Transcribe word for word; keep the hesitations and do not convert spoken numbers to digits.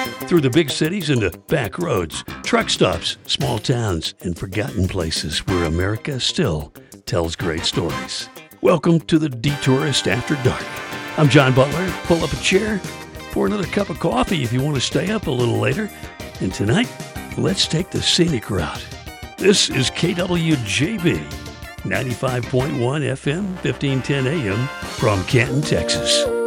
Through the big cities and the back roads, truck stops, small towns, and forgotten places where America still tells great stories. Welcome to the Detourist After Dark. I'm John Butler. Pull up a chair, pour another cup of coffee if you want to stay up a little later. And tonight, let's take the scenic route. This is K W J B, ninety-five point one F M, fifteen ten A M from Canton, Texas.